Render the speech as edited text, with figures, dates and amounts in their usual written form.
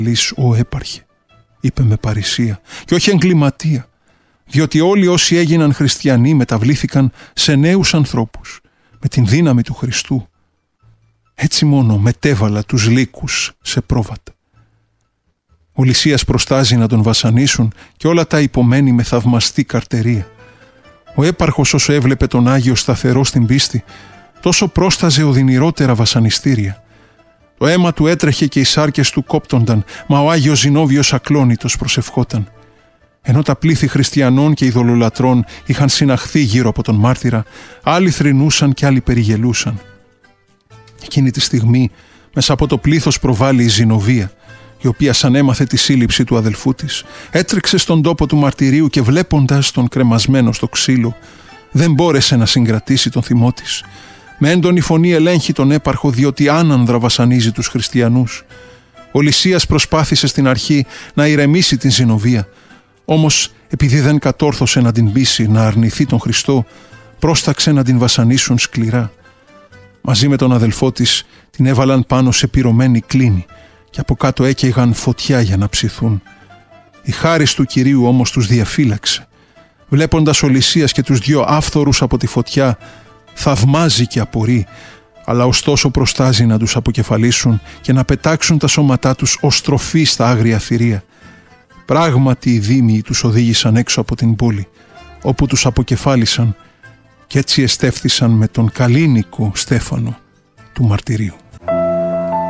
«Ω έπαρχε», είπε με παρησία, «και όχι εγκληματία, διότι όλοι όσοι έγιναν χριστιανοί μεταβλήθηκαν σε νέους ανθρώπους, με την δύναμη του Χριστού. Έτσι μόνο μετέβαλα τους λύκους σε πρόβατα». Ο Λυσίας προστάζει να τον βασανίσουν και όλα τα υπομένει με θαυμαστή καρτερία. Ο έπαρχος όσο έβλεπε τον Άγιο σταθερό στην πίστη, τόσο πρόσταζε οδυνηρότερα βασανιστήρια. Το αίμα του έτρεχε και οι σάρκες του κόπτονταν, μα ο Άγιος Ζηνόβιος ακλόνητος προσευχόταν. Ενώ τα πλήθη χριστιανών και ειδωλολατρών είχαν συναχθεί γύρω από τον μάρτυρα, άλλοι θρηνούσαν και άλλοι περιγελούσαν. Εκείνη τη στιγμή μέσα από το πλήθος προβάλλει η Ζηνοβία, η οποία σαν έμαθε τη σύλληψη του αδελφού της, έτρεξε στον τόπο του μαρτυρίου και βλέποντας τον κρεμασμένο στο ξύλο, δεν μπόρεσε να συγκρατήσει τον θυμό της. Με έντονη φωνή ελέγχει τον έπαρχο, διότι άνανδρα βασανίζει τους χριστιανούς. Ο Λυσίας προσπάθησε στην αρχή να ηρεμήσει την Ζηνοβία, όμως επειδή δεν κατόρθωσε να την πείσει να αρνηθεί τον Χριστό, πρόσταξε να την βασανίσουν σκληρά. Μαζί με τον αδελφό της την έβαλαν πάνω σε πυρωμένη κλίνη και από κάτω έκαιγαν φωτιά για να ψηθούν. Η χάρις του Κυρίου όμως τους διαφύλαξε. Βλέποντας ο Λυσίας και τους δυο άφθορους από τη φωτιά, θαυμάζει και απορεί, αλλά ωστόσο προστάζει να τους αποκεφαλίσουν και να πετάξουν τα σώματά τους ως τροφή στα άγρια θηρία. Πράγματι οι δήμοι τους οδήγησαν έξω από την πόλη, όπου τους αποκεφάλισαν και έτσι εστέφθησαν με τον καλήνικο Στέφανο του μαρτυρίου.